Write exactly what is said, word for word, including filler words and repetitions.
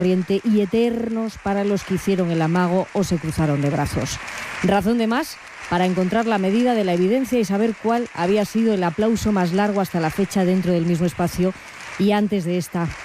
y eternos para los que hicieron el amago o se cruzaron de brazos. Razón de más para encontrar la medida de la evidencia y saber cuál había sido el aplauso más largo hasta la fecha dentro del mismo espacio y antes de esta